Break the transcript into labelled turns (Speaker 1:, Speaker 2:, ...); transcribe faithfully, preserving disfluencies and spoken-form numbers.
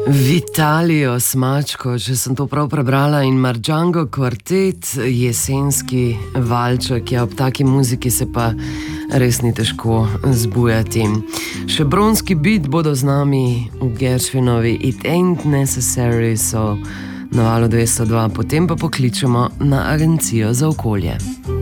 Speaker 1: Vitalijo Smačko, če sem to prav prebrala, in Marjango kvartet, jesenski valček. Ja, ob taki muziki se pa res ni težko zbujati. Še bronski beat bodo z nami v Gershwinovi It Ain't Necessary, so na valu dvesto dva, potem pa pokličemo na Agencijo za okolje.